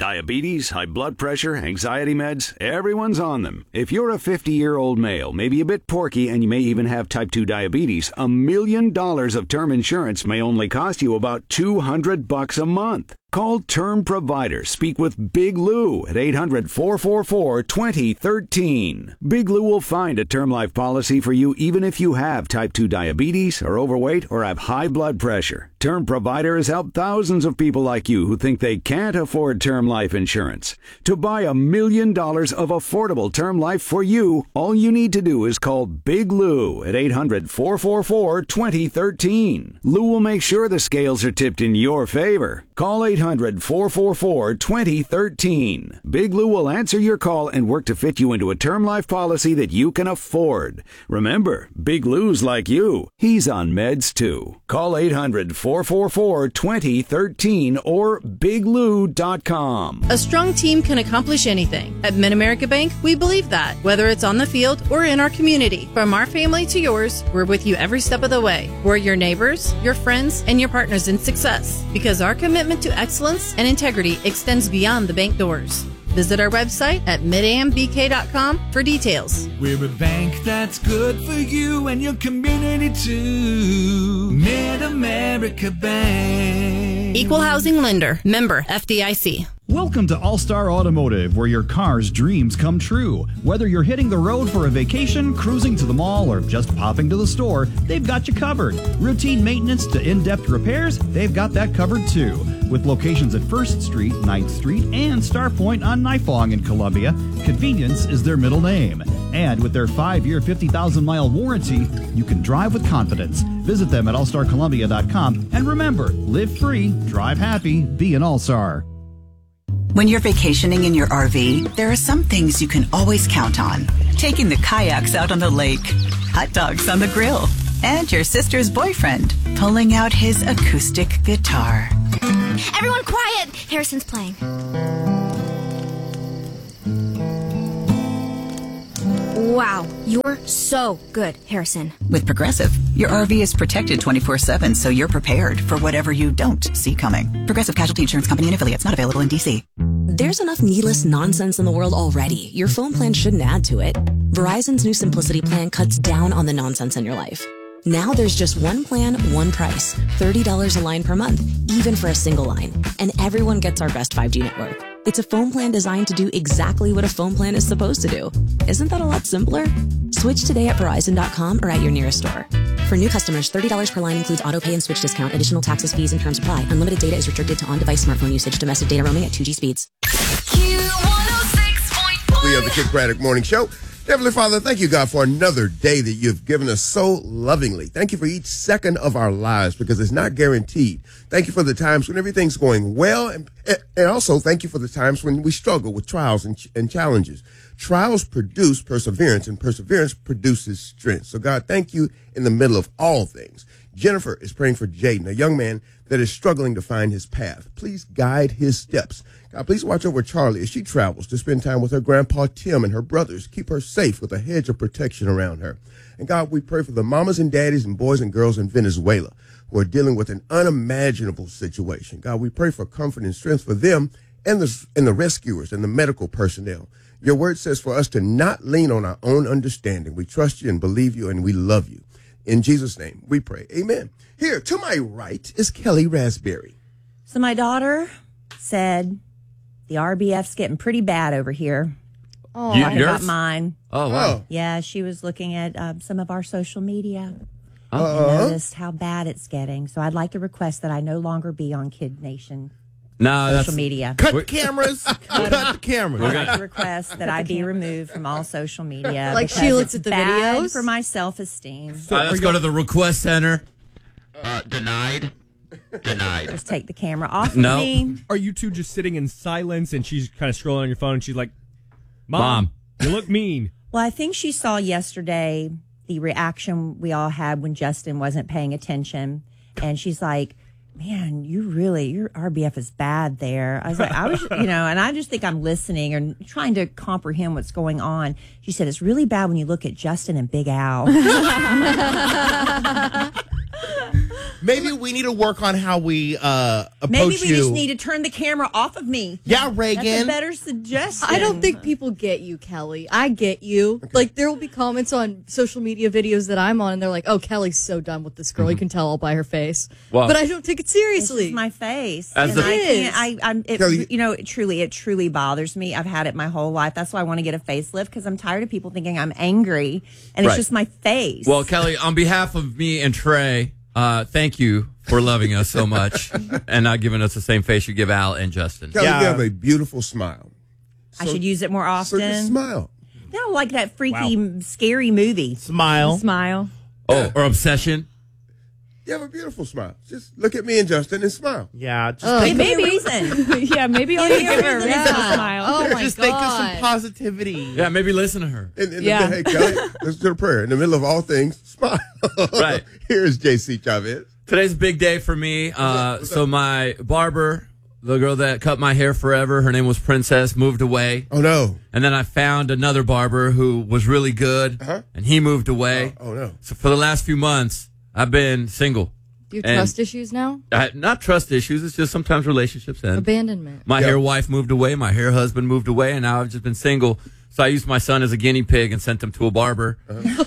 Diabetes, high blood pressure, anxiety meds, everyone's on them. If you're a 50-year-old male, maybe a bit porky, and you may even have type 2 diabetes, $1 million of term insurance may only cost you about $200 a month. Call Term Provider. Speak with Big Lou at 800-444-2013. Big Lou will find a term life policy for you even if you have type 2 diabetes, are overweight, or have high blood pressure. Term Provider has helped thousands of people like you who think they can't afford term life insurance. To buy $1 million of affordable term life for you, all you need to do is call Big Lou at 800-444-2013. Lou will make sure the scales are tipped in your favor. Call 800-444-2013. Big Lou will answer your call and work to fit you into a term life policy that you can afford. Remember, Big Lou's like you. He's on meds too. Call 800-444-2013 or biglou.com. A strong team can accomplish anything. At Mid-America Bank, we believe that. Whether it's on the field or in our community, from our family to yours, we're with you every step of the way. We're your neighbors, your friends, and your partners in success. Because our commitment to excellence and integrity extends beyond the bank doors. Visit our website at midambk.com for details. We're a bank that's good for you and your community too. Mid-America Bank. Equal housing lender. Member FDIC. Welcome to All-Star Automotive, where your car's dreams come true. Whether you're hitting the road for a vacation, cruising to the mall, or just popping to the store, they've got you covered. Routine maintenance to in-depth repairs, they've got that covered too. With locations at 1st Street, 9th Street, and Star Point on Nifong in Columbia, convenience is their middle name. And with their 5-year, 50,000-mile warranty, you can drive with confidence. Visit them at allstarcolumbia.com. And remember, live free, drive happy, be an All-Star. When you're vacationing in your RV, there are some things you can always count on. Taking the kayaks out on the lake, hot dogs on the grill, and your sister's boyfriend pulling out his acoustic guitar. Everyone quiet! Harrison's playing. Wow, you're so good, Harrison. With Progressive, your RV is protected 24/7, so you're prepared for whatever you don't see coming. Progressive Casualty Insurance Company and affiliates, not available in D.C. There's enough needless nonsense in the world already. Your phone plan shouldn't add to it. Verizon's new Simplicity plan cuts down on the nonsense in your life. Now there's just one plan, one price, $30 a line per month, even for a single line. And everyone gets our best 5G network. It's a phone plan designed to do exactly what a phone plan is supposed to do. Isn't that a lot simpler? Switch today at Verizon.com or at your nearest store. For new customers, $30 per line includes auto pay and switch discount. Additional taxes, fees, and terms apply. Unlimited data is restricted to on-device smartphone usage. Domestic data roaming at 2G speeds. We are the Kick Braddock Morning Show. Heavenly Father, thank you, God, for another day that you've given us so lovingly. Thank you for each second of our lives because it's not guaranteed. Thank you for the times when everything's going well. And also thank you for the times when we struggle with trials and challenges. Trials produce perseverance, and perseverance produces strength. So, God, thank you in the middle of all things. Jennifer is praying for Jaden, a young man that is struggling to find his path. Please guide his steps. God, please watch over Charlie as she travels to spend time with her grandpa Tim and her brothers. Keep her safe with a hedge of protection around her. And God, we pray for the mamas and daddies and boys and girls in Venezuela who are dealing with an unimaginable situation. God, we pray for comfort and strength for them and the rescuers and the medical personnel. Your word says for us to not lean on our own understanding. We trust you and believe you and we love you. In Jesus' name, we pray. Amen. Here, to my right is Kelly Raspberry. So my daughter said the RBF's getting pretty bad over here. Oh, talking about mine. Oh, wow. Yeah, she was looking at some of our social media and noticed how bad it's getting. So I'd like to request that I no longer be on Kid Nation social media. Cut the cameras. Cut the cameras. I'd like to request that I be removed from all social media. Like she looks at the bad videos? for my self-esteem. Let's go to the request center. Denied. Just take the camera off of No. me. Are you two just sitting in silence and she's kind of scrolling on your phone and she's like, Mom, you look mean. Well, I think she saw yesterday the reaction we all had when Justin wasn't paying attention. And she's like, man, your RBF is bad there. I was like, and I just think I'm listening and trying to comprehend what's going on. She said, it's really bad when you look at Justin and Big Al. Maybe we need to work on how we approach Maybe we you. just need to turn the camera off of me. Yeah, Reagan. That's a better suggestion. I don't think people get you, Kelly. I get you. Okay. Like, there will be comments on social media videos that I'm on, and they're like, oh, Kelly's so done with this girl. You can tell all by her face. Well, but I don't take it seriously. This is my face. As and it truly bothers me. I've had it my whole life. That's why I want to get a facelift, because I'm tired of people thinking I'm angry, and it's just my face. Well, Kelly, on behalf of me and Trey, thank you for loving us so much and not giving us the same face you give Al and Justin. Kelly, you have a beautiful smile. I should use it more often. So just smile. No, like that freaky, scary movie. Smile. Oh, or Obsession. You have a beautiful smile. Just look at me and Justin and smile. Yeah. Just give me a reason. Yeah, maybe I'll give her a reason to smile. Oh, my just God. think of some positivity. Yeah, maybe listen to her. Hey, Kelly, listen to the prayer. In the middle of all things, smile. Right. Here's JC Chavez. Today's a big day for me. So my barber, the girl that cut my hair forever, her name was Princess, moved away. Oh, no. And then I found another barber who was really good, and he moved away. Oh, no. So for the last few months, I've been single. Do you have trust issues now? Not trust issues. It's just sometimes relationships end. Abandonment. My hair wife moved away. My hair husband moved away. And now I've just been single. So I used my son as a guinea pig and sent him to a barber.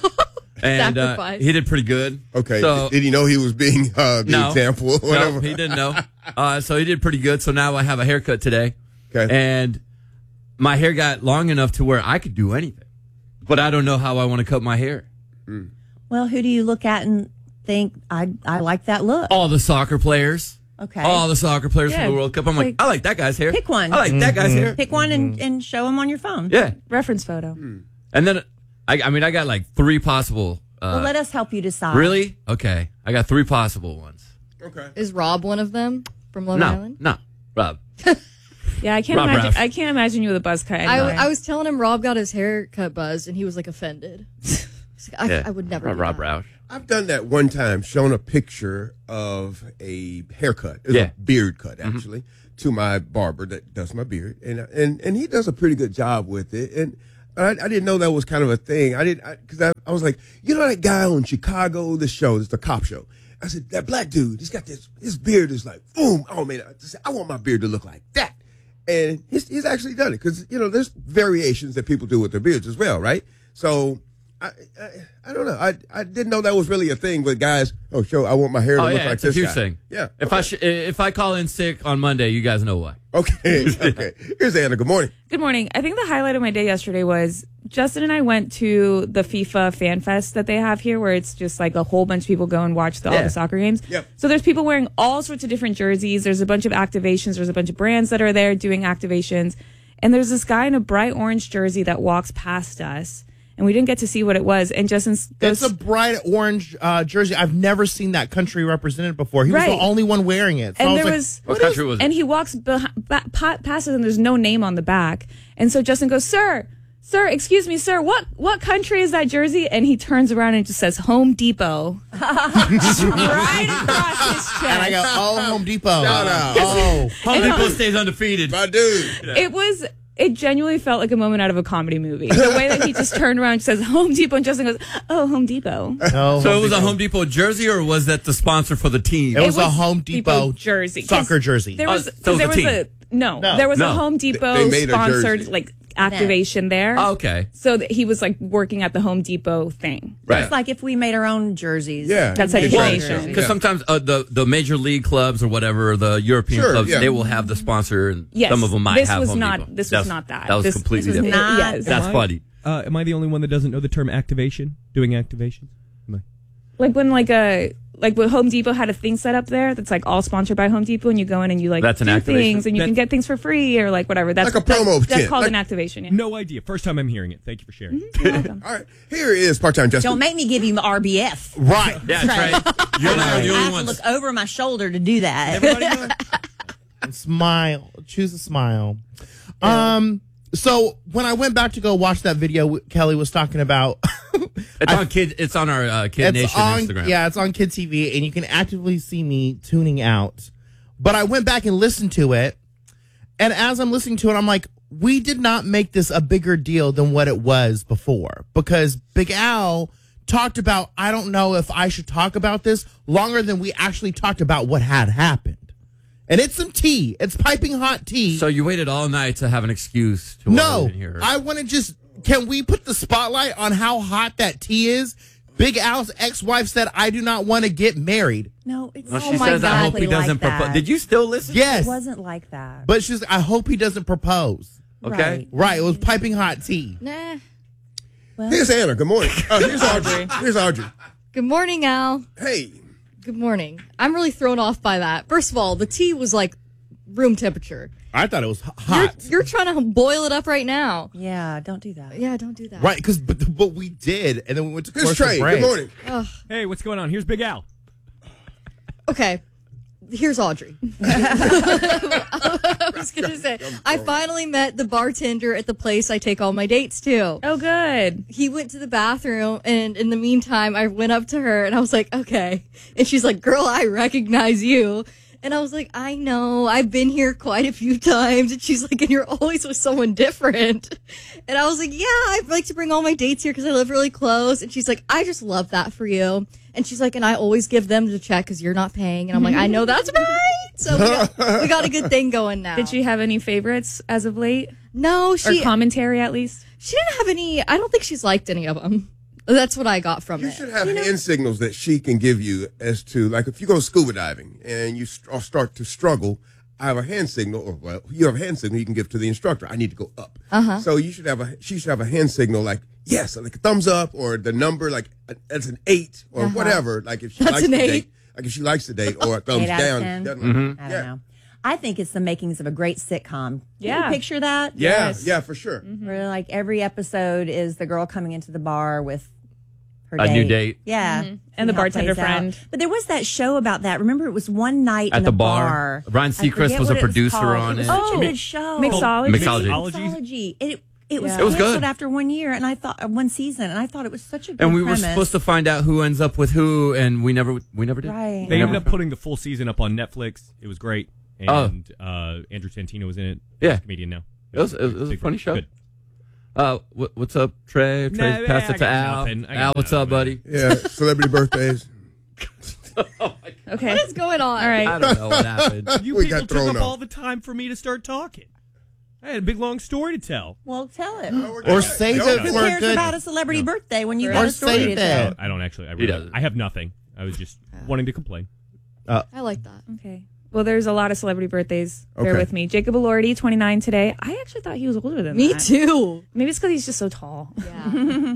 And he did pretty good. Okay. So, did he know he was being the example or whatever? No, he didn't know. So he did pretty good. So now I have a haircut today. Okay. And my hair got long enough to where I could do anything. But I don't know how I want to cut my hair. Well, who do you look at and think, I like that look? All the soccer players. Okay. All the soccer players from the World Cup. I'm like, I like that guy's hair. Pick one. I like that guy's hair. Pick one and show them on your phone. Yeah. Reference photo. And then, I got like 3 possible. Well, let us help you decide. Really? Okay. I got 3 possible ones. Okay. Is Rob one of them from Long Island? No. Rob. Yeah, I can't imagine. I can't imagine you with a buzz cut. Anyway. I was telling him Rob got his haircut buzzed, and he was like offended. I would never. Rob Roush. I've done that one time, shown a picture of a haircut. It's a beard cut, actually, to my barber that does my beard. And he does a pretty good job with it. And I didn't know that was kind of a thing. Because I was like, you know that guy on Chicago, the show, it's the cop show. I said, that black dude, he's got his beard is like, boom. Oh, man, I want my beard to look like that. And he's actually done it. Because, there's variations that people do with their beards as well, right? So I don't know. I didn't know that was really a thing, but guys, I want my hair to look like it's this a huge guy. thing. Yeah. If I call in sick on Monday, you guys know why. Okay. Here's Anna. Good morning. Good morning. I think the highlight of my day yesterday was Justin and I went to the FIFA Fan Fest that they have here, where it's just like a whole bunch of people go and watch all the soccer games. Yep. So there's people wearing all sorts of different jerseys. There's a bunch of activations. There's a bunch of brands that are there doing activations. And there's this guy in a bright orange jersey that walks past us. And we didn't get to see what it was. And Justin goes, It's a bright orange jersey. I've never seen that country represented before. He was the only one wearing it. So and I there like, was what country was it? And he walks past us, and there's no name on the back. And so Justin goes, Sir, excuse me, sir, what country is that jersey? And he turns around and just says Home Depot. Right across his chest. And I go, Home Depot. Shout out. Oh. Home Depot stays undefeated. My dude. It genuinely felt like a moment out of a comedy movie. The way that he just turned around and says Home Depot, and Justin goes, oh, Home Depot. So it was a Home Depot jersey, or was that the sponsor for the team? It was a Home Depot jersey. Soccer jersey. There was, so there was the team. there was a Home Depot They made a sponsored jersey. activation there. Oh, okay. So that he was working at the Home Depot thing. Right. It's like if we made our own jerseys. Yeah. That's how you Because jersey. sometimes the major league clubs or whatever, or the European clubs, they will have the sponsor, and Yes. some of them might This have was Home not- Depot. this was not that. That was This completely was different. not- Yes. That's funny. Am I the only one that doesn't know the term activation? Doing activation? Like when when Home Depot had a thing set up there that's all sponsored by Home Depot, and you go in and you That's an do activation. things, and you can get things for free or whatever. That's Like a promo That's kit. called Like- an activation. Yeah. No idea. First time I'm hearing it. Thank you for sharing. You're welcome. All right. Here is part-time Justin. Don't make me give you my RBF. Right. Yeah, that's right. You're not the I only have to ones. look over my shoulder to do that. Everybody do it? Smile. Choose a smile. So when I went back to go watch that video Kelly was talking about, It's on our Kid Nation Instagram. Yeah, it's on Kid TV, and you can actively see me tuning out. But I went back and listened to it, and as I'm listening to it, I'm like, we did not make this a bigger deal than what it was before, because Big Al talked about, I don't know if I should talk about this, longer than we actually talked about what had happened. And it's some tea. It's piping hot tea. So you waited all night to have an excuse to No, hear. I want to just, can we put the spotlight on how hot that tea is? Big Al's ex-wife said, I do not want to get married. No, it's Well, she says, I hope he doesn't propose. Did you still listen? Yes. It wasn't like that. But she's, I hope he doesn't propose. Okay. Right. It was piping hot tea. Nah. Well, Here's Anna. Good morning. Here's Audrey. Here's Audrey. Good morning, Al. Hey. Good morning. I'm really thrown off by that. First of all, the tea was like room temperature. I thought it was hot. You're trying to boil it up right now. Yeah, don't do that. Yeah, don't do that. Right, because but we did, and then we went to Here's commercial Trey. break. Good morning. Ugh. Hey, what's going on? Here's Big Al. Okay. Here's Audrey. I was going to say, I finally met the bartender at the place I take all my dates to. Oh, good. He went to the bathroom, and in the meantime, I went up to her, and I was like, okay. And she's like, girl, I recognize you. And I was like, I know, I've been here quite a few times. And she's like, and you're always with someone different. And I was like, yeah, I like to bring all my dates here because I live really close. And she's like, I just love that for you. And she's like, and I always give them the check because you're not paying. And I'm like, I know that's right. So we got a good thing going now. Did she have any favorites as of late? No, Or commentary, at least? She didn't have any. I don't think she's liked any of them. That's what I got from You it. should have hand signals that she can give you as to, like, if you go scuba diving and you start to struggle, I have a hand signal, or well, you have a hand signal you can give to the instructor. I need to go up. Uh-huh. So she should have a hand signal like, yes, like a thumbs up, or the number, like, that's an 8, or whatever. Like, if she That's likes an the 8. date, like, if she likes the date, or a thumbs 8 out of down. 10? doesn't- I don't know. I think it's the makings of a great sitcom. Can Yeah. you picture that? Yeah, yeah, for sure. Where like every episode is the girl coming into the bar with her A new date. Yeah. And the how it bartender plays out. friend. But there was that show about that. Remember, it was one night At in the a bar. Ryan I Seacrest forget was what a it producer called. on It was it. such a good show. Mixology. Mixology. It was It was canceled good. after 1 year, and I thought one season, and I thought it was such a good And we were premise. supposed to find out who ends up with who, and we never did. Right. They ended up putting the full season up on Netflix. It was great. And Andrew Santino was in it. Yeah. He's a comedian now. It was a funny show. Good. What's up, Trey? Trey, Nah, pass I it to got Al. nothing. I got Al, what's up, buddy? Yeah, celebrity birthdays. Okay. What is going on? All right. I don't know what happened. You We people got took thrown up off. all the time for me to start talking. I had a big, long story to tell. Well, tell it. Or save it Who for a cares good. about a celebrity birthday when you Or got a story save to tell? it. I don't actually. He doesn't. I have nothing. I was just wanting to complain. I like that. Okay. Well, there's a lot of celebrity birthdays. Bear Okay. with me. Jacob Elordi, 29 today. I actually thought he was older than Me that. too. Maybe it's because he's just so tall. Yeah.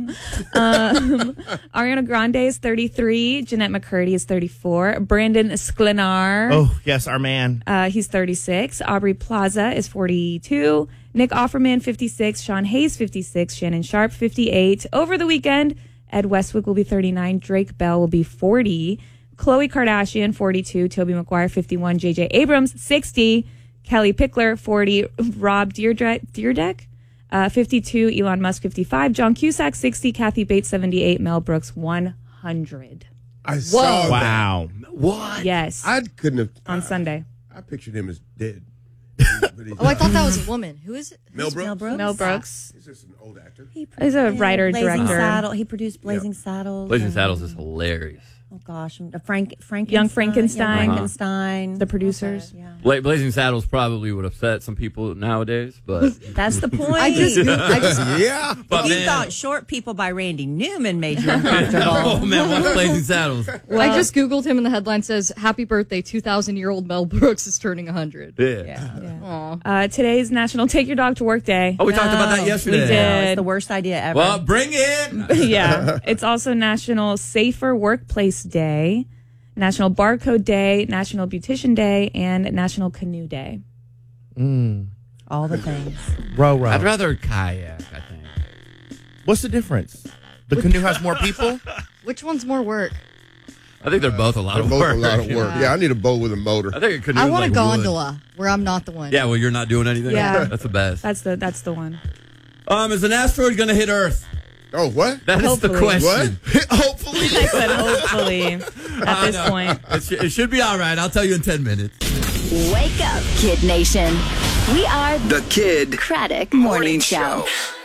Ariana Grande is 33. Jeanette McCurdy is 34. Brandon Sklenar. Oh, yes, our man. He's 36. Aubrey Plaza is 42. Nick Offerman, 56. Sean Hayes, 56. Shannon Sharp, 58. Over the weekend, Ed Westwick will be 39. Drake Bell will be 40. Khloe Kardashian, 42. Tobey Maguire, 51. J.J. Abrams, 60. Kelly Pickler, 40. Rob Dyrdek, 52. Elon Musk, 55. John Cusack, 60. Kathy Bates, 78. Mel Brooks, 100. I saw that. Wow. What? Yes. I couldn't have. On Sunday. I pictured him as dead. But he's Oh, I not. thought that was a woman. Who is it? Mel Brooks. Mel Brooks. Mel Brooks. He's just an old actor. He's a writer, Blazing director. Saddle. He produced Blazing Saddles. Blazing and- Saddles is hilarious. Oh gosh, Frankenstein. Young Frankenstein. Young Frankenstein. The producers. Yeah. Blazing Saddles probably would upset some people nowadays, but That's the point. I just Yeah. but If you man, thought Short People by Randy Newman made you uncomfortable. oh man, what's Blazing Saddles? I just Googled him and the headline says, happy birthday, 2,000-year-old Mel Brooks is turning 100. Yeah. Aw. Today's National Take Your Dog to Work Day. Oh, we talked about that We yesterday. No, it's did. the worst idea ever. Well, bring it. Yeah. It's also National Safer Workplace Day, National Barcode Day, National Beautician Day, and National Canoe Day. All the things. Row. I'd rather kayak, I think. What's the difference? The canoe has more people? Which one's more work? I think they're both a lot They're of both work. a lot of work. Yeah, I need a boat with a motor. I think it could. I want like a gondola where I'm not the one. wood. Yeah, well, you're not doing anything. Yeah. That's the best. That's the one. Is an asteroid going to hit Earth? Oh, what? That is the Hopefully. question. Hopefully. I said hopefully at this point. It should be all right. I'll tell you in 10 minutes. Wake up, Kid Nation. We are The Kid Craddock Morning Show.